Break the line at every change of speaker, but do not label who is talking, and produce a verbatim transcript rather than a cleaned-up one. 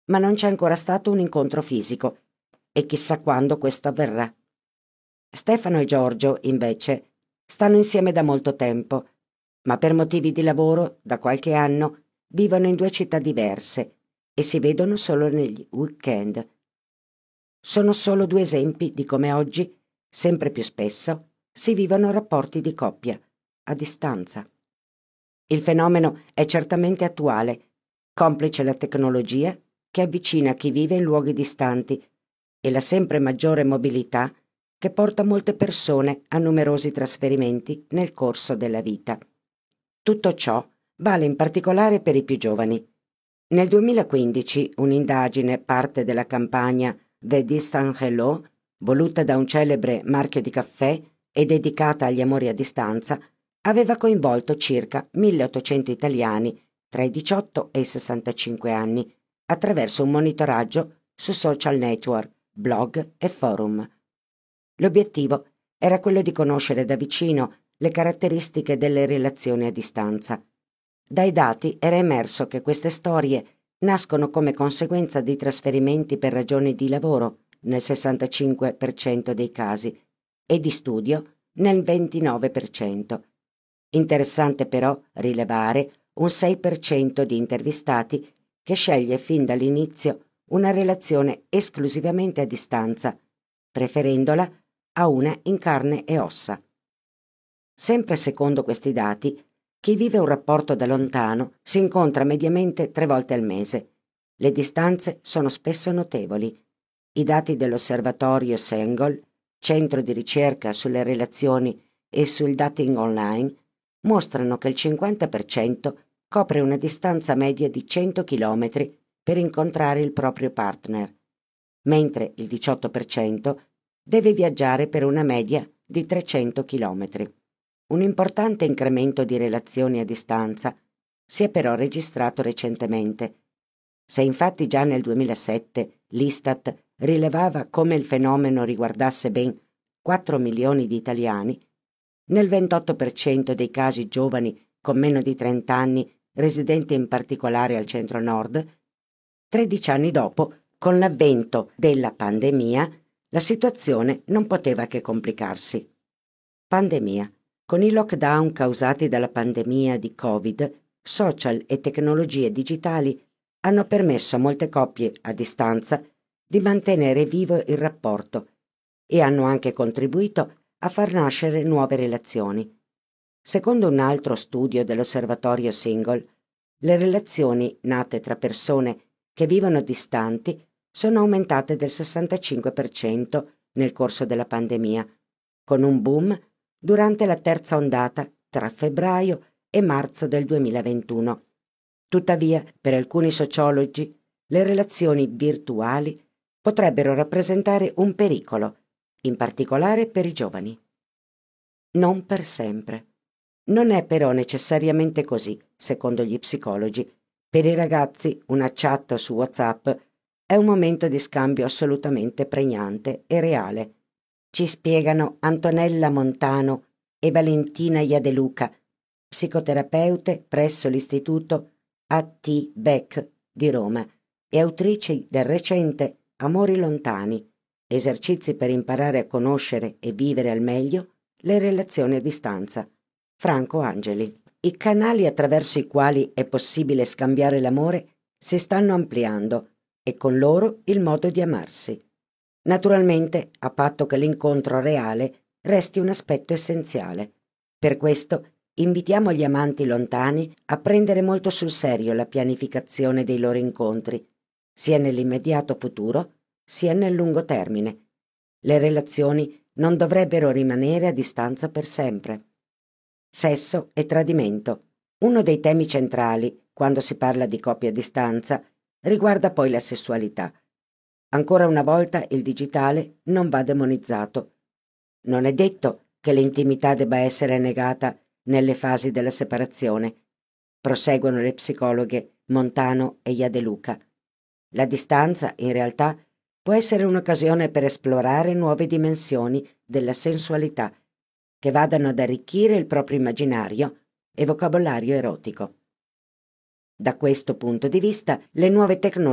ma non c'è ancora stato un incontro fisico e chissà quando questo avverrà. Stefano e Giorgio, invece, stanno insieme da molto tempo, ma per motivi di lavoro, da qualche anno, vivono in due città diverse e si vedono solo negli weekend. Sono solo due esempi di come oggi, sempre più spesso, si vivono rapporti di coppia, a distanza. Il fenomeno è certamente attuale, complice la tecnologia che avvicina chi vive in luoghi distanti e la sempre maggiore mobilità che porta molte persone a numerosi trasferimenti nel corso della vita. Tutto ciò vale in particolare per i più giovani. Nel duemilaquindici un'indagine, parte della campagna The Distant Hello, voluta da un celebre marchio di caffè e dedicata agli amori a distanza, aveva coinvolto circa milleottocento italiani tra i diciotto e i sessantacinque anni attraverso un monitoraggio su social network, blog e forum. L'obiettivo era quello di conoscere da vicino le caratteristiche delle relazioni a distanza. Dai dati era emerso che queste storie nascono come conseguenza di trasferimenti per ragioni di lavoro nel sessantacinque per cento dei casi e di studio nel ventinove per cento. Interessante però rilevare un sei per cento di intervistati che sceglie fin dall'inizio una relazione esclusivamente a distanza, preferendola a una in carne e ossa. Sempre secondo questi dati, chi vive un rapporto da lontano si incontra mediamente tre volte al mese. Le distanze sono spesso notevoli. I dati dell'osservatorio Sengol, centro di ricerca sulle relazioni e sul dating online, mostrano che il cinquanta per cento copre una distanza media di cento chilometri per incontrare il proprio partner, mentre il diciotto per cento deve viaggiare per una media di trecento chilometri. Un importante incremento di relazioni a distanza si è però registrato recentemente. Se infatti già nel duemilasette l'Istat rilevava come il fenomeno riguardasse ben quattro milioni di italiani, nel ventotto per cento dei casi giovani con meno di trenta anni residenti in particolare al centro-nord, tredici anni dopo, con l'avvento della pandemia, la situazione non poteva che complicarsi. Pandemia. Con i lockdown causati dalla pandemia di Covid, social e tecnologie digitali hanno permesso a molte coppie a distanza di mantenere vivo il rapporto e hanno anche contribuito a far nascere nuove relazioni. Secondo un altro studio dell'osservatorio Single, le relazioni nate tra persone che vivono distanti sono aumentate del sessantacinque per cento nel corso della pandemia, con un boom durante la terza ondata tra febbraio e marzo del duemilaventuno. Tuttavia, per alcuni sociologi, le relazioni virtuali potrebbero rappresentare un pericolo, in particolare per i giovani. Non per sempre. Non è però necessariamente così, secondo gli psicologi. Per i ragazzi una chat su WhatsApp è un momento di scambio assolutamente pregnante e reale. Ci spiegano Antonella Montano e Valentina Iadeluca, psicoterapeute presso l'Istituto A T Beck di Roma e autrici del recente Amori lontani, esercizi per imparare a conoscere e vivere al meglio le relazioni a distanza. Franco Angeli. I canali attraverso i quali è possibile scambiare l'amore si stanno ampliando e con loro il modo di amarsi. Naturalmente, a patto che l'incontro reale resti un aspetto essenziale. Per questo invitiamo gli amanti lontani a prendere molto sul serio la pianificazione dei loro incontri, sia nell'immediato futuro sia nel lungo termine. Le relazioni non dovrebbero rimanere a distanza per sempre. Sesso e tradimento. Uno dei temi centrali, quando si parla di coppie a distanza, riguarda poi la sessualità. Ancora una volta il digitale non va demonizzato. Non è detto che l'intimità debba essere negata nelle fasi della separazione, proseguono le psicologhe Montano e Iadeluca. La distanza, in realtà, può essere un'occasione per esplorare nuove dimensioni della sensualità che vadano ad arricchire il proprio immaginario e vocabolario erotico. Da questo punto di vista, le nuove tecnologie